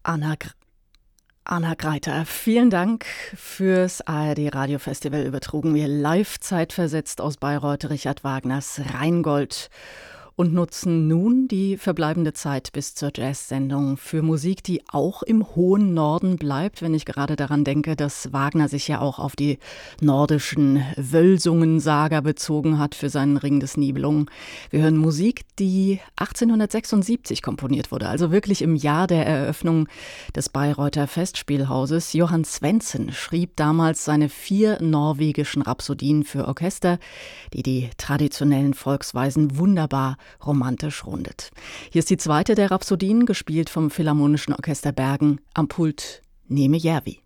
Anna, Anna Greiter, vielen Dank fürs ARD Radiofestival. Übertrugen wir live zeitversetzt aus Bayreuth Richard Wagners Rheingold und nutzen nun die verbleibende Zeit bis zur Jazz-Sendung für Musik, die auch im hohen Norden bleibt, wenn ich gerade daran denke, dass Wagner sich ja auch auf die nordischen Wölsungen-Saga bezogen hat für seinen Ring des Nibelungen. Wir hören Musik, die 1876 komponiert wurde, also wirklich im Jahr der Eröffnung des Bayreuther Festspielhauses. Johann Svendsen schrieb damals seine 4 norwegischen Rhapsodien für Orchester, die die traditionellen Volksweisen wunderbar romantisch rundet. Hier ist die zweite der Rhapsodien, gespielt vom Philharmonischen Orchester Bergen, am Pult Neme Järvi.